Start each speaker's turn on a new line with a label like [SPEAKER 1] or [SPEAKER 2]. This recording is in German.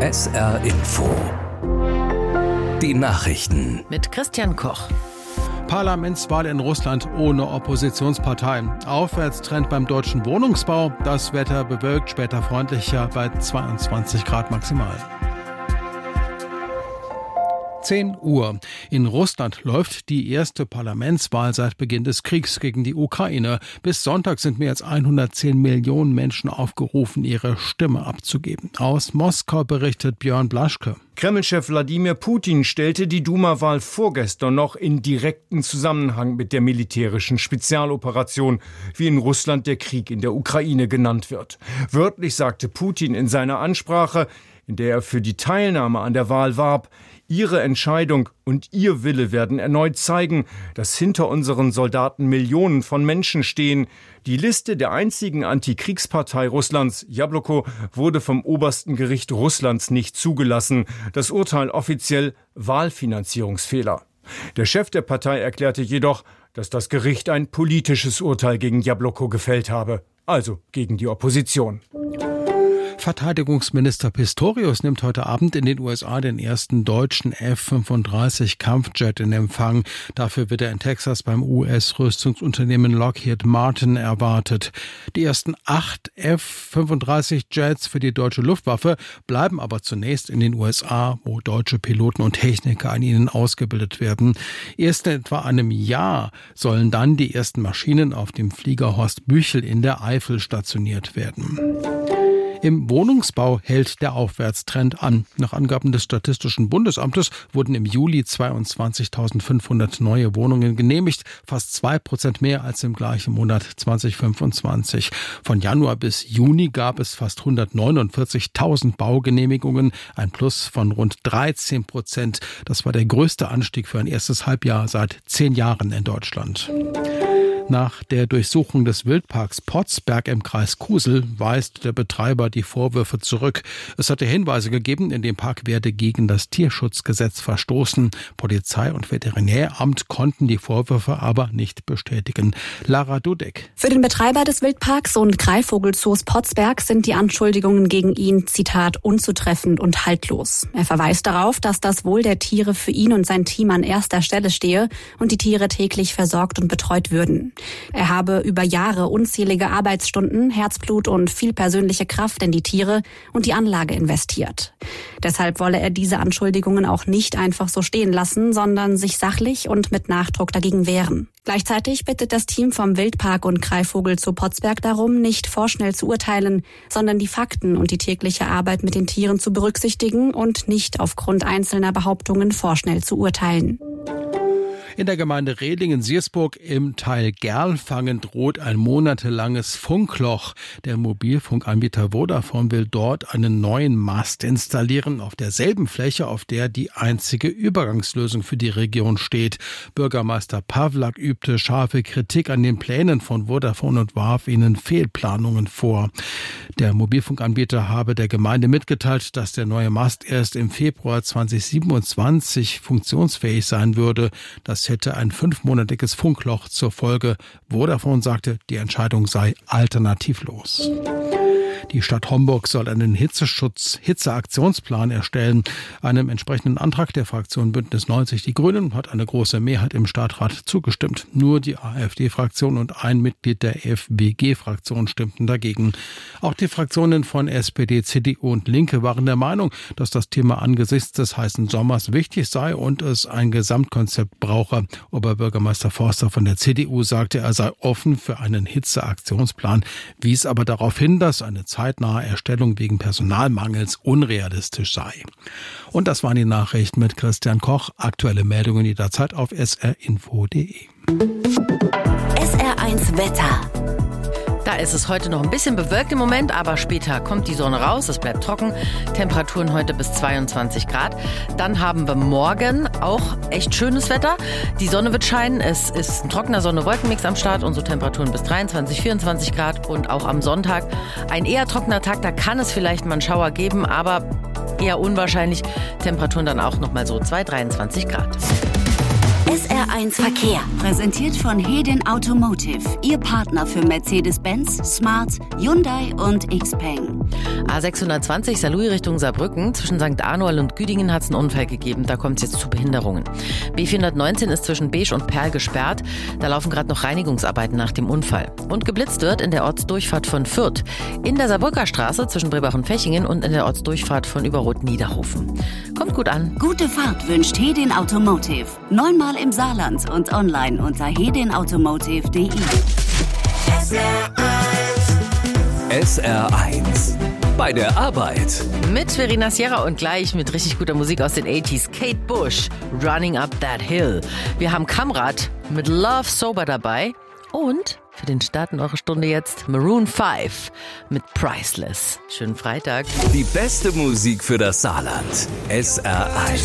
[SPEAKER 1] SR Info. Die Nachrichten.
[SPEAKER 2] Mit Christian Koch.
[SPEAKER 3] Parlamentswahl in Russland ohne Oppositionspartei. Aufwärtstrend beim deutschen Wohnungsbau. Das Wetter bewölkt, später freundlicher bei 22 Grad maximal. 10 Uhr. In Russland läuft die erste Parlamentswahl seit Beginn des Kriegs gegen die Ukraine. Bis Sonntag sind mehr als 110 Millionen Menschen aufgerufen, ihre Stimme abzugeben. Aus Moskau berichtet Björn Blaschke.
[SPEAKER 4] Kreml-Chef Wladimir Putin stellte die Duma-Wahl vorgestern noch in direkten Zusammenhang mit der militärischen Spezialoperation, wie in Russland der Krieg in der Ukraine genannt wird. Wörtlich sagte Putin in seiner Ansprache, in der er für die Teilnahme an der Wahl warb: Ihre Entscheidung und Ihr Wille werden erneut zeigen, dass hinter unseren Soldaten Millionen von Menschen stehen. Die Liste der einzigen Antikriegspartei Russlands, Jabloko, wurde vom obersten Gericht Russlands nicht zugelassen. Das Urteil offiziell Wahlfinanzierungsfehler. Der Chef der Partei erklärte jedoch, dass das Gericht ein politisches Urteil gegen Jabloko gefällt habe, also gegen die Opposition.
[SPEAKER 3] Verteidigungsminister Pistorius nimmt heute Abend in den USA den ersten deutschen F-35 Kampfjet in Empfang. Dafür wird er in Texas beim US-Rüstungsunternehmen Lockheed Martin erwartet. Die ersten 8 F-35 Jets für die deutsche Luftwaffe bleiben aber zunächst in den USA, wo deutsche Piloten und Techniker an ihnen ausgebildet werden. Erst in etwa einem Jahr sollen dann die ersten Maschinen auf dem Flieger Horst Büchel in der Eifel stationiert werden. Im Wohnungsbau hält der Aufwärtstrend an. Nach Angaben des Statistischen Bundesamtes wurden im Juli 22.500 neue Wohnungen genehmigt, fast 2% mehr als im gleichen Monat 2025. Von Januar bis Juni gab es fast 149.000 Baugenehmigungen, ein Plus von rund 13%. Das war der größte Anstieg für ein erstes Halbjahr seit 10 Jahren in Deutschland. Nach der Durchsuchung des Wildparks Potsberg im Kreis Kusel weist der Betreiber die Vorwürfe zurück. Es hatte Hinweise gegeben, in dem Park werde gegen das Tierschutzgesetz verstoßen. Polizei und Veterinäramt konnten die Vorwürfe aber nicht bestätigen. Lara Dudek.
[SPEAKER 5] Für den Betreiber des Wildparks und Greifvogelzoos Potsberg sind die Anschuldigungen gegen ihn, Zitat, unzutreffend und haltlos. Er verweist darauf, dass das Wohl der Tiere für ihn und sein Team an erster Stelle stehe und die Tiere täglich versorgt und betreut würden. Er habe über Jahre unzählige Arbeitsstunden, Herzblut und viel persönliche Kraft in die Tiere und die Anlage investiert. Deshalb wolle er diese Anschuldigungen auch nicht einfach so stehen lassen, sondern sich sachlich und mit Nachdruck dagegen wehren. Gleichzeitig bittet das Team vom Wildpark und Greifvogel zu Potsberg darum, nicht vorschnell zu urteilen, sondern die Fakten und die tägliche Arbeit mit den Tieren zu berücksichtigen und nicht aufgrund einzelner Behauptungen vorschnell zu urteilen.
[SPEAKER 3] In der Gemeinde Rehlingen-Siersburg im Teil Gerlfangen droht ein monatelanges Funkloch. Der Mobilfunkanbieter Vodafone will dort einen neuen Mast installieren, auf derselben Fläche, auf der die einzige Übergangslösung für die Region steht. Bürgermeister Pawlak übte scharfe Kritik an den Plänen von Vodafone und warf ihnen Fehlplanungen vor. Der Mobilfunkanbieter habe der Gemeinde mitgeteilt, dass der neue Mast erst im Februar 2027 funktionsfähig sein würde. Das hätte ein 5-monatiges Funkloch zur Folge. Vodafone sagte, die Entscheidung sei alternativlos. Die Stadt Homburg soll einen Hitzeaktionsplan erstellen. Einem entsprechenden Antrag der Fraktion Bündnis 90 Die Grünen hat eine große Mehrheit im Stadtrat zugestimmt. Nur die AfD-Fraktion und ein Mitglied der FWG-Fraktion stimmten dagegen. Auch die Fraktionen von SPD, CDU und Linke waren der Meinung, dass das Thema angesichts des heißen Sommers wichtig sei und es ein Gesamtkonzept brauche. Oberbürgermeister Forster von der CDU sagte, er sei offen für einen Hitzeaktionsplan, wies aber darauf hin, dass eine zeitnahe Erstellung wegen Personalmangels unrealistisch sei. Und das waren die Nachrichten mit Christian Koch. Aktuelle Meldungen jederzeit auf srinfo.de.
[SPEAKER 2] SR1 Wetter. Da ist es heute noch ein bisschen bewölkt im Moment, aber später kommt die Sonne raus, es bleibt trocken. Temperaturen heute bis 22 Grad. Dann haben wir morgen auch echt schönes Wetter. Die Sonne wird scheinen, es ist ein trockener Sonne-Wolkenmix am Start, unsere Temperaturen bis 23, 24 Grad. Und auch am Sonntag ein eher trockener Tag, da kann es vielleicht mal einen Schauer geben, aber eher unwahrscheinlich. Temperaturen dann auch nochmal so 23 Grad.
[SPEAKER 6] SR1 Verkehr, präsentiert von Hedin Automotive, Ihr Partner für Mercedes-Benz, Smart, Hyundai und XPeng.
[SPEAKER 2] A620 Saarlouis Richtung Saarbrücken. Zwischen St. Arnold und Güdingen hat es einen Unfall gegeben. Da kommt es jetzt zu Behinderungen. B419 ist zwischen Beesch und Perl gesperrt. Da laufen gerade noch Reinigungsarbeiten nach dem Unfall. Und geblitzt wird in der Ortsdurchfahrt von Fürth, in der Saarbrücker Straße zwischen Brebach und Fechingen und in der Ortsdurchfahrt von Überroth-Niederhofen. Kommt gut an.
[SPEAKER 6] Gute Fahrt wünscht Hedin Automotive. 9-mal im Saarland und online unter hedinautomotive.de.
[SPEAKER 1] SR1 bei der Arbeit.
[SPEAKER 2] Mit Verena Sierra und gleich mit richtig guter Musik aus den 80s. Kate Bush, Running Up That Hill. Wir haben Kamrat mit Love Sober dabei. Und für den Start in eure Stunde jetzt Maroon 5 mit Priceless. Schönen Freitag.
[SPEAKER 1] Die beste Musik für das Saarland. SR1.